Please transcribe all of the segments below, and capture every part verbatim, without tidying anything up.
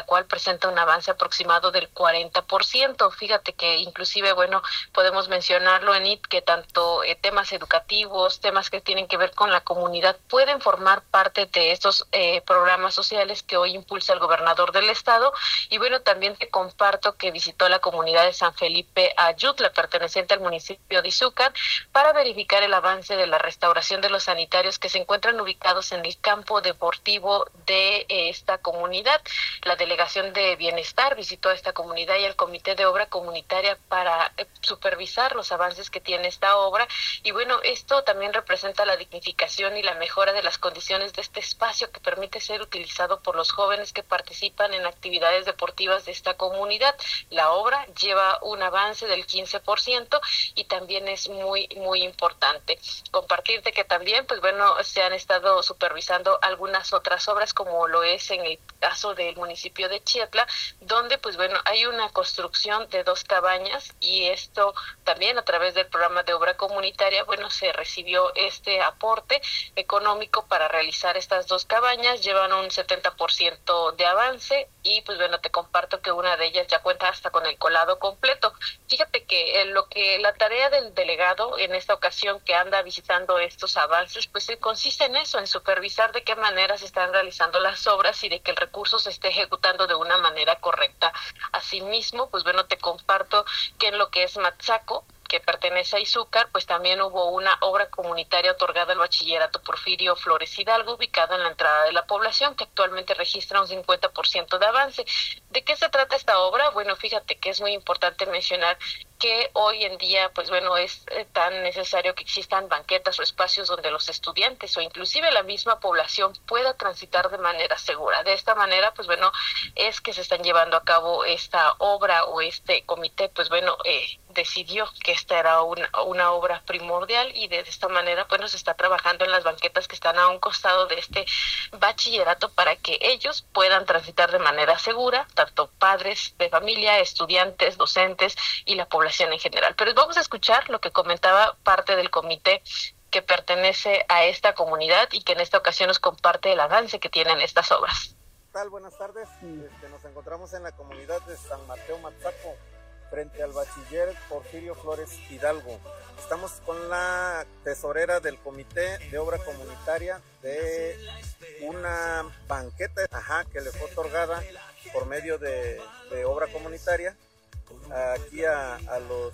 la cual presenta un avance aproximado del cuarenta por ciento. Fíjate que inclusive, bueno, podemos mencionarlo en I T, que tanto eh, temas educativos, temas que tienen que ver con la comunidad, pueden formar parte de estos eh, programas sociales que hoy impulsa el gobernador del estado. Y bueno, también te comparto que visitó la comunidad de San Felipe Ayutla, perteneciente al municipio de Izúcar, para verificar el avance de la restauración de los sanitarios que se encuentran ubicados en el campo deportivo de eh, esta comunidad. La Delegación de Bienestar visitó a esta comunidad y el Comité de Obra Comunitaria para eh, supervisar los avances que tiene esta obra. Y bueno, esto también representa la dignificación y la mejora de las condiciones de este espacio que permite ser utilizado por los jóvenes que participan en actividades deportivas de esta comunidad. La obra lleva un avance del quince por ciento y también es muy, muy importante. Compartirte que también, pues bueno, se han estado supervisando algunas otras obras, como lo es en el caso del municipio de Chietla, donde pues bueno, hay una construcción de dos cabañas y esto también a través del programa de obra comunitaria, bueno, se recibió este aporte económico para realizar estas dos cabañas, llevan un setenta por ciento de avance y pues bueno, te comparto que una de ellas ya cuenta hasta con el colado completo. Fíjate que eh, lo que la tarea del delegado en esta ocasión que anda visitando estos avances, pues eh, consiste en eso, en supervisar de qué manera se están realizando las obras y de que el recurso se esté ejecutando de una manera correcta. Asimismo, pues bueno, te comparto que en lo que es Matzaco, que pertenece a Izúcar, pues también hubo una obra comunitaria otorgada al Bachillerato Porfirio Flores Hidalgo, ubicado en la entrada de la población, que actualmente registra un cincuenta por ciento de avance. ¿De qué se trata esta obra? Bueno, fíjate que es muy importante mencionar que hoy en día, pues bueno, es eh, tan necesario que existan banquetas o espacios donde los estudiantes o inclusive la misma población pueda transitar de manera segura. De esta manera, pues bueno, es que se están llevando a cabo esta obra o este comité, pues bueno, eh, decidió que esta era una, una obra primordial y de esta manera, bueno, se está trabajando en las banquetas que están a un costado de este bachillerato para que ellos puedan transitar de manera segura, tanto padres de familia, estudiantes, docentes y la población en general. Pero vamos a escuchar lo que comentaba parte del comité que pertenece a esta comunidad y que en esta ocasión nos comparte el avance que tienen estas obras. ¿Qué tal? Buenas tardes. Este, nos encontramos en la comunidad de San Mateo Matzaco, frente al bachiller Porfirio Flores Hidalgo. Estamos con la tesorera del Comité de Obra Comunitaria de una banqueta ajá, que le fue otorgada por medio de, de obra comunitaria aquí a, a, los,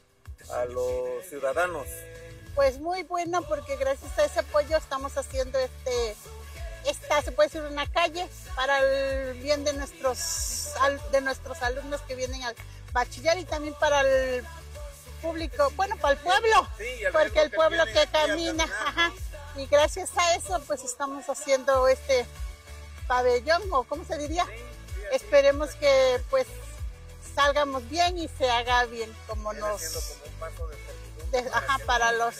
a los ciudadanos. Pues muy bueno, porque gracias a ese apoyo estamos haciendo este, esta, se puede decir, una calle para el bien de nuestros, de nuestros alumnos que vienen al bachiller y también para el público, bueno, para el pueblo, sí, el porque el pueblo que, que camina, ajá, y gracias a eso pues estamos haciendo este pabellón, o cómo se diría, sí, sí, esperemos que pues salgamos bien y se haga bien como Viene nos como un paso de, de ajá, para los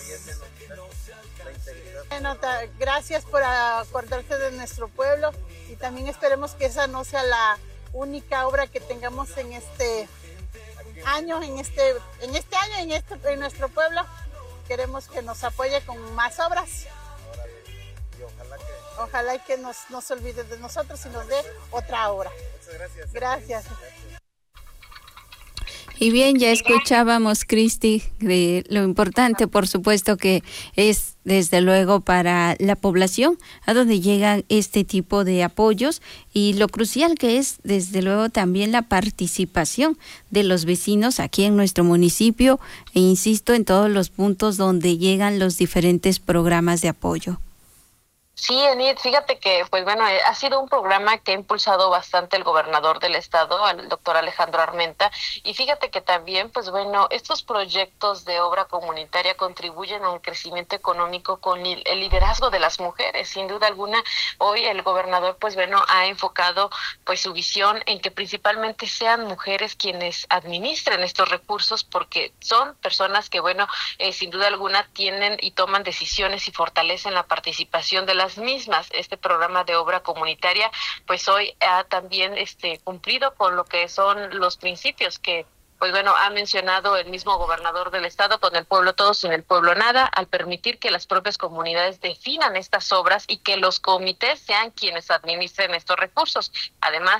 bueno, ta, gracias por acordarse de nuestro pueblo y también esperemos que esa no sea la única obra que tengamos en este año, en este, en este año, en este, en nuestro pueblo. Queremos que nos apoye con más obras. Y ojalá que, ojalá y que nos, no se olvide de nosotros y nos dé otra obra. Muchas gracias. Gracias. Y bien, ya escuchábamos, Cristi, de lo importante, por supuesto, que es desde luego para la población a donde llegan este tipo de apoyos y lo crucial que es desde luego también la participación de los vecinos aquí en nuestro municipio e insisto en todos los puntos donde llegan los diferentes programas de apoyo. Sí, Enid, fíjate que, pues bueno, ha sido un programa que ha impulsado bastante el gobernador del estado, el doctor Alejandro Armenta, y fíjate que también, pues bueno, estos proyectos de obra comunitaria contribuyen a un crecimiento económico con el liderazgo de las mujeres. Sin duda alguna, hoy el gobernador, pues bueno, ha enfocado pues su visión en que principalmente sean mujeres quienes administren estos recursos, porque son personas que, bueno, eh, sin duda alguna tienen y toman decisiones y fortalecen la participación de las mismas. Este programa de obra comunitaria pues hoy ha también este cumplido con lo que son los principios que pues bueno ha mencionado el mismo gobernador del estado: con el pueblo todo, sin el pueblo nada, al permitir que las propias comunidades definan estas obras y que los comités sean quienes administren estos recursos. Además,